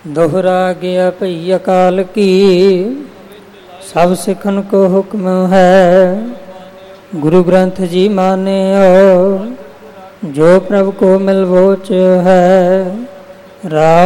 दोहरा गया भई अकाल की, सब सिखन को हुक्म है। गुरु ग्रंथ जी माने जो प्रभु को मिलवोच है। राम